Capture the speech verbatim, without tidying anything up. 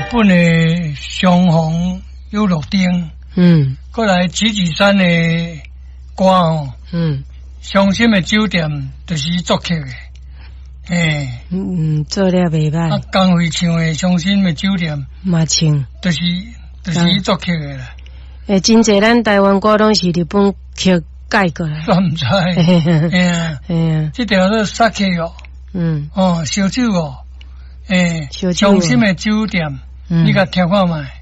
本的相逢有路灯， 嗯， 过来吉吉山的歌哦， 嗯， 伤心的酒店就是作曲的，嘿， 嗯，做了袂啊， 歹， 江蕙唱的伤心的酒店， 嘛唱， 就是就是作曲的啦， 诶，真济咱台湾歌拢是日本曲改过来， 我唔知，嘿啊， 嘿啊， 这条是杀客哦， 嗯， 哦，烧酒哦，诶， 烧酒哦伤心的酒店， 嗯你甲听看卖。